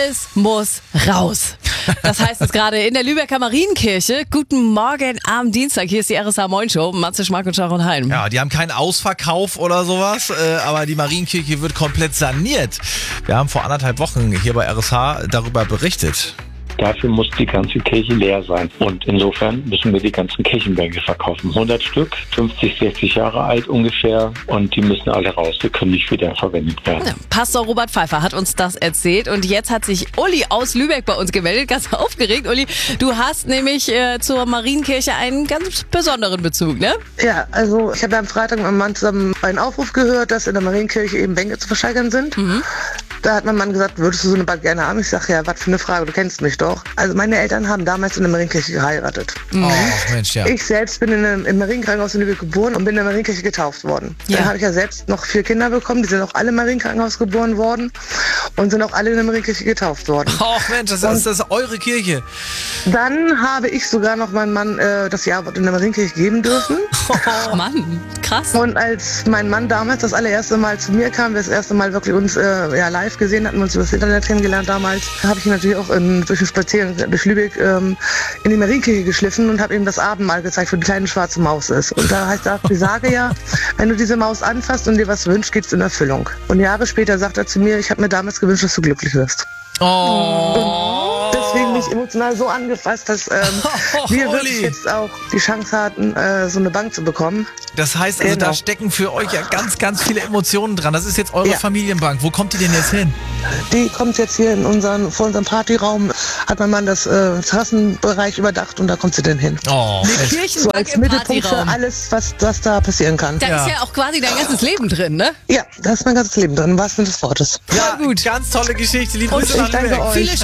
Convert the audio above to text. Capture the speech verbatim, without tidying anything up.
Alles muss raus. Das heißt es gerade in der Lübecker Marienkirche. Guten Morgen am Dienstag. Hier ist die R S H Moin Show. Matze Schmack und Sharon Hein. Ja, die haben keinen Ausverkauf oder sowas, äh, aber die Marienkirche wird komplett saniert. Wir haben vor anderthalb Wochen hier bei R S H darüber berichtet. Dafür muss die ganze Kirche leer sein. Und insofern müssen wir die ganzen Kirchenbänke verkaufen. hundert Stück, fünfzig, sechzig Jahre alt ungefähr. Und die müssen alle raus. Die können nicht wieder verwendet werden. Ja, Pastor Robert Pfeiffer hat uns das erzählt. Und jetzt hat sich Uli aus Lübeck bei uns gemeldet. Ganz aufgeregt. Uli, du hast nämlich äh, zur Marienkirche einen ganz besonderen Bezug, ne? Ja, also ich habe am Freitag mit meinem Mann zusammen einen Aufruf gehört, dass in der Marienkirche eben Bänke zu versteigern sind. Mhm. Da hat mein Mann gesagt, würdest du so eine Bank gerne haben? Ich sage, ja, was für eine Frage, du kennst mich doch. Also meine Eltern haben damals in der Marienkirche geheiratet. Oh, Mensch, ja. Ich selbst bin in einem, im Marienkrankenhaus in Lübeck geboren und bin in der Marienkirche getauft worden. Ja. Dann habe ich ja selbst noch vier Kinder bekommen, die sind auch alle im Marienkrankenhaus geboren worden und sind auch alle in der Marienkirche getauft worden. Oh Mensch, das ist, das ist eure Kirche. Dann habe ich sogar noch meinem Mann äh, das Jawort in der Marienkirche geben dürfen. Oh Mann, krass. Und als mein Mann damals das allererste Mal zu mir kam, wir das erste Mal wirklich uns äh, ja, live gesehen hatten, uns über das Internet kennengelernt damals, habe ich ihn natürlich auch in, durch den Spaziergang durch Lübeck ähm, in die Marienkirche geschliffen und habe ihm das Abendmahl gezeigt, wo die kleine schwarze Maus ist. Und da heißt auch die Sage ja, wenn du diese Maus anfasst und dir was wünschst, geht's in Erfüllung. Und Jahre später sagt er zu mir, ich habe mir damals gewünscht, dass du glücklich wirst. Oh. Und deswegen bin ich emotional so angefasst, dass ähm, Oh, wir Uli. wirklich jetzt auch die Chance hatten, äh, so eine Bank zu bekommen. Das heißt also, Genau. da stecken für euch ja ganz, ganz viele Emotionen dran. Das ist jetzt eure Ja. Familienbank. Wo kommt die denn jetzt hin? Die kommt jetzt hier in unseren, vor unserem Partyraum, hat mein Mann das äh, Terrassenbereich überdacht und da kommt sie denn hin. Oh, Eine Mensch. So Kirchenbank als im Mittelpunkt für Partyraum. alles, was, was da passieren kann. Da Ja. ist ja auch quasi dein ganzes Leben drin, ne? Ja, da ist mein ganzes Leben drin, im wahrsten Sinne des Wortes. Ja, gut. Ganz tolle Geschichte. Liebe Und Grüße ich nach danke Lübeck. euch. Viele